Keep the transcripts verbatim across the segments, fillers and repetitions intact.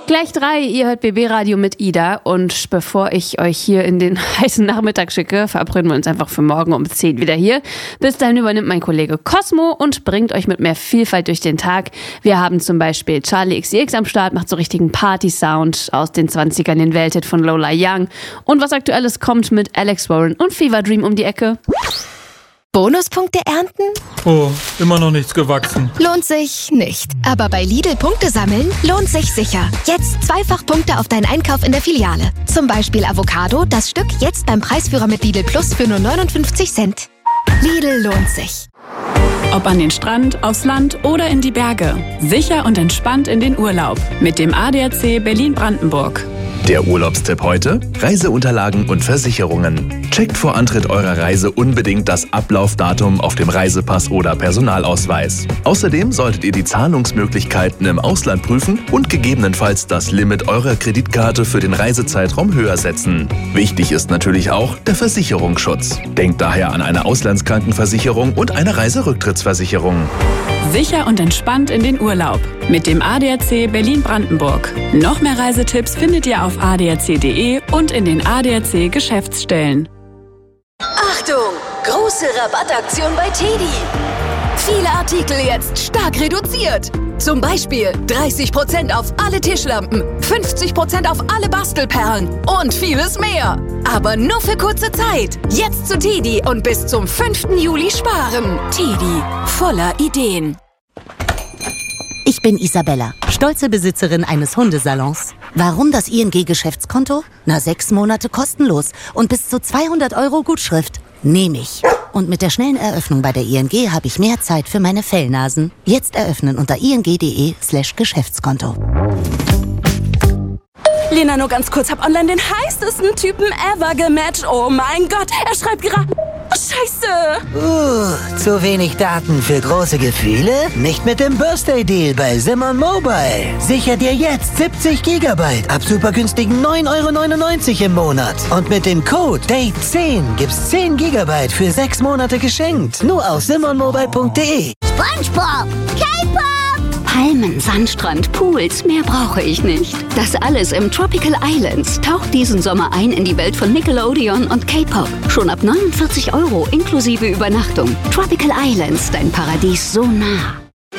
Gleich drei, ihr hört B B Radio mit Ida und bevor ich euch hier in den heißen Nachmittag schicke, verabreden wir uns einfach für morgen um zehn wieder hier. Bis dahin übernimmt mein Kollege Cosmo und bringt euch mit mehr Vielfalt durch den Tag. Wir haben zum Beispiel Charlie X C X am Start, macht so richtigen Party-Sound aus den zwanzigern, den Welthit von Lola Young und was Aktuelles kommt mit Alex Warren und Fever Dream um die Ecke. Bonuspunkte ernten? Oh, immer noch nichts gewachsen. Lohnt sich nicht. Aber bei Lidl Punkte sammeln lohnt sich sicher. Jetzt zweifach Punkte auf deinen Einkauf in der Filiale. Zum Beispiel Avocado, das Stück jetzt beim Preisführer mit Lidl Plus für nur neunundfünfzig Cent. Lidl lohnt sich. Ob an den Strand, aufs Land oder in die Berge. Sicher und entspannt in den Urlaub. Mit dem A D A C Berlin-Brandenburg. Der Urlaubstipp heute? Reiseunterlagen und Versicherungen. Checkt vor Antritt eurer Reise unbedingt das Ablaufdatum auf dem Reisepass oder Personalausweis. Außerdem solltet ihr die Zahlungsmöglichkeiten im Ausland prüfen und gegebenenfalls das Limit eurer Kreditkarte für den Reisezeitraum höher setzen. Wichtig ist natürlich auch der Versicherungsschutz. Denkt daher an eine Auslandskrankenversicherung und eine Reiserücktrittsversicherung. Sicher und entspannt in den Urlaub. Mit dem A D A C Berlin-Brandenburg. Noch mehr Reisetipps findet ihr auf a d a c punkt d e und in den A D A C Geschäftsstellen. Achtung! Große Rabattaktion bei Teddy. Viele Artikel jetzt stark reduziert. Zum Beispiel dreißig Prozent auf alle Tischlampen, fünfzig Prozent auf alle Bastelperlen und vieles mehr. Aber nur für kurze Zeit. Jetzt zu Teddy und bis zum fünften Juli sparen. Teddy, voller Ideen. Ich bin Isabella, stolze Besitzerin eines Hundesalons. Warum das I N G-Geschäftskonto? Na, sechs Monate kostenlos und bis zu zweihundert Euro Gutschrift. Nehme ich. Und mit der schnellen Eröffnung bei der I N G habe ich mehr Zeit für meine Fellnasen. Jetzt eröffnen unter ing.de slash Geschäftskonto. Lena, nur ganz kurz, hab online den heißesten Typen ever gematcht. Oh mein Gott, er schreibt gerade... Oh, Scheiße! Uh, zu wenig Daten für große Gefühle? Nicht mit dem Birthday Deal bei Simon Mobile. Sicher dir jetzt siebzig Gigabyte ab super günstigen neun Euro neunundneunzig im Monat. Und mit dem Code Date zehn gibt's zehn Gigabyte für sechs Monate geschenkt. Nur auf simon mobile punkt d e. SpongeBob! K-Pop! Palmen, Sandstrand, Pools, mehr brauche ich nicht. Das alles im Tropical Islands. Taucht diesen Sommer ein in die Welt von Nickelodeon und K-Pop. Schon ab neunundvierzig Euro inklusive Übernachtung. Tropical Islands, dein Paradies so nah.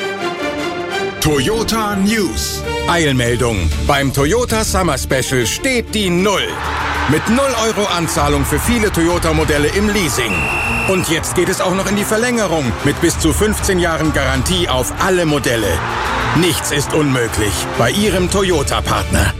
Toyota News. Eilmeldung. Beim Toyota Summer Special steht die Null. Mit null Euro Anzahlung für viele Toyota-Modelle im Leasing. Und jetzt geht es auch noch in die Verlängerung mit bis zu fünfzehn Jahren Garantie auf alle Modelle. Nichts ist unmöglich bei Ihrem Toyota-Partner.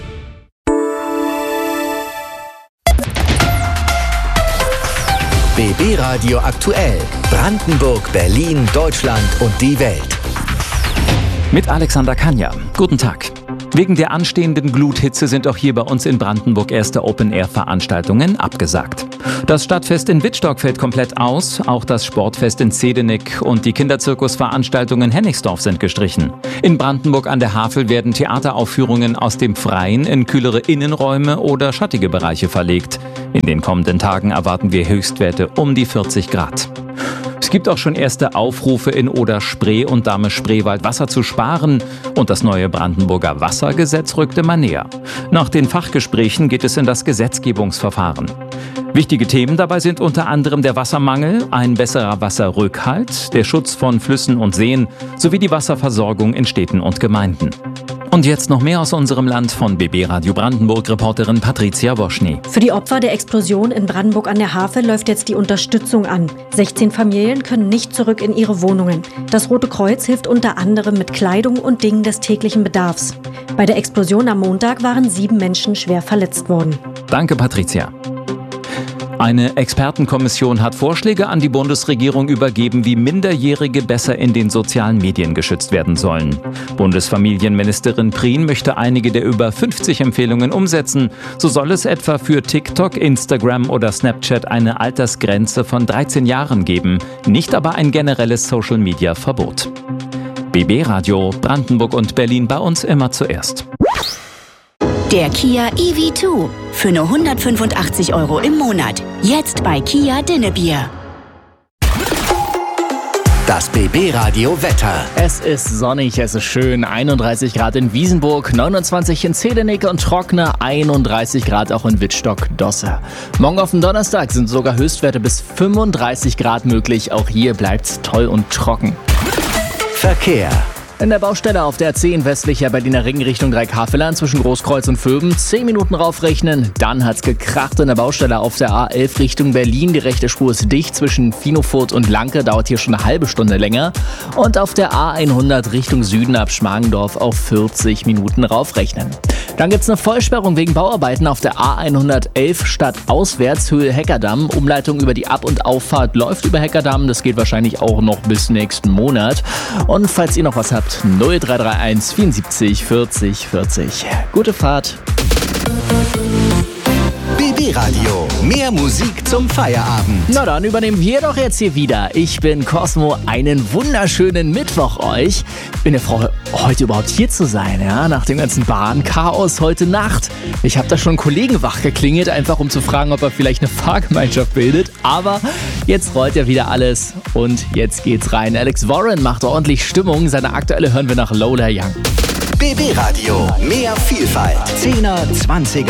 B B Radio aktuell. Brandenburg, Berlin, Deutschland und die Welt. Mit Alexander Kanja. Guten Tag. Wegen der anstehenden Gluthitze sind auch hier bei uns in Brandenburg erste Open-Air-Veranstaltungen abgesagt. Das Stadtfest in Wittstock fällt komplett aus, auch das Sportfest in Zedenik und die Kinderzirkusveranstaltungen in Hennigsdorf sind gestrichen. In Brandenburg an der Havel werden Theateraufführungen aus dem Freien in kühlere Innenräume oder schattige Bereiche verlegt. In den kommenden Tagen erwarten wir Höchstwerte um die vierzig Grad. Es gibt auch schon erste Aufrufe in Oder-Spree und Dahme-Spreewald Wasser zu sparen und das neue Brandenburger Wassergesetz rückt immer näher. Nach den Fachgesprächen geht es in das Gesetzgebungsverfahren. Wichtige Themen dabei sind unter anderem der Wassermangel, ein besserer Wasserrückhalt, der Schutz von Flüssen und Seen sowie die Wasserversorgung in Städten und Gemeinden. Und jetzt noch mehr aus unserem Land von B B Radio Brandenburg-Reporterin Patricia Woschny. Für die Opfer der Explosion in Brandenburg an der Havel läuft jetzt die Unterstützung an. sechzehn Familien können nicht zurück in ihre Wohnungen. Das Rote Kreuz hilft unter anderem mit Kleidung und Dingen des täglichen Bedarfs. Bei der Explosion am Montag waren sieben Menschen schwer verletzt worden. Danke, Patricia. Eine Expertenkommission hat Vorschläge an die Bundesregierung übergeben, wie Minderjährige besser in den sozialen Medien geschützt werden sollen. Bundesfamilienministerin Prien möchte einige der über fünfzig Empfehlungen umsetzen. So soll es etwa für TikTok, Instagram oder Snapchat eine Altersgrenze von dreizehn Jahren geben, nicht aber ein generelles Social-Media-Verbot. B B Radio Brandenburg und Berlin bei uns immer zuerst. Der Kia E V zwei für nur hundertfünfundachtzig Euro im Monat. Jetzt bei Kia Dinnebier. Das B B-Radio Wetter. Es ist sonnig, es ist schön. einunddreißig Grad in Wiesenburg, neunundzwanzig in Zedernick und trockener, einunddreißig Grad auch in Wittstock-Dosse. Morgen auf den Donnerstag sind sogar Höchstwerte bis fünfunddreißig Grad möglich. Auch hier bleibt's toll und trocken. Verkehr. In der Baustelle auf der A zehn westlicher Berliner Ring Richtung Dreieckhavelland zwischen Großkreuz und Vöben zehn Minuten raufrechnen. Dann hat's gekracht in der Baustelle auf der A elf Richtung Berlin. Die rechte Spur ist dicht zwischen Finofurt und Lanke, dauert hier schon eine halbe Stunde länger. Und auf der A hundert Richtung Süden ab Schmargendorf auf vierzig Minuten raufrechnen. Dann gibt's eine Vollsperrung wegen Bauarbeiten auf der A hundertelf stadtauswärts Höhe Heckerdamm. Umleitung über die Ab- und Auffahrt läuft über Heckerdamm. Das geht wahrscheinlich auch noch bis nächsten Monat. Und falls ihr noch was habt, null drei drei eins vierundsiebzig vierzig vierzig. Gute Fahrt. B B-Radio. Mehr Musik zum Feierabend. Na dann übernehmen wir doch jetzt hier wieder. Ich bin Cosmo. Einen wunderschönen Mittwoch euch. Ich bin ja froh, heute überhaupt hier zu sein, ja, nach dem ganzen Bahnchaos heute Nacht. Ich habe da schon einen Kollegen wach geklingelt, einfach um zu fragen, ob er vielleicht eine Fahrgemeinschaft bildet. Aber jetzt rollt ja wieder alles und jetzt geht's rein. Alex Warren macht ordentlich Stimmung. Seine aktuelle hören wir nach Lola Young. B B-Radio. Mehr Vielfalt. Zehner, Zwanziger